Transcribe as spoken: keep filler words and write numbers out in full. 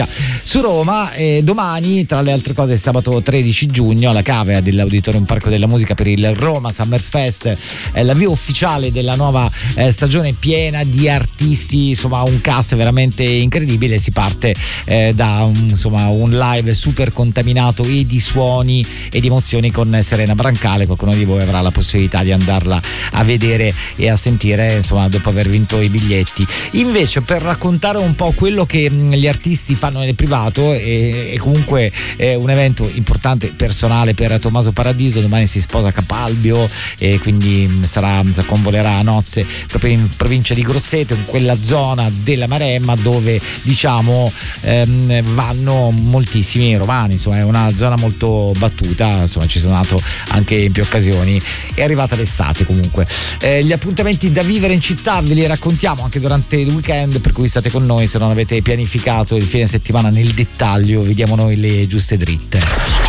su Roma. E domani, tra le altre cose, sabato tredici giugno alla Cavea dell'Auditorium Parco della Musica per il Roma Summer Fest, è l'avvio ufficiale della nuova eh, stagione piena di artisti, insomma un cast veramente incredibile. Si parte eh, da un, insomma, un live super contaminato e di suoni e di emozioni con Serena Brancale. Qualcuno di voi avrà la possibilità di andarla a vedere e a sentire, insomma, dopo aver vinto i biglietti. Invece, per raccontare un po' quello che mh, gli artisti fanno nel privato, e, e comunque è un evento importante personale per Tommaso Paradiso. Domani si sposa Capalbio e quindi mh, sarà, convolerà a nozze proprio in provincia di Grosseto, in quella zona della Maremma dove, diciamo, ehm, vanno moltissimi romani. Insomma, è una zona molto battuta, insomma ci sono andato anche in più occasioni. È arrivata l'estate comunque. Eh, gli appuntamenti da vivere in città ve li raccontiamo anche durante il weekend, per cui state con noi se non avete pianificato il fine settimana nel dettaglio. Vediamo noi le giuste dritte.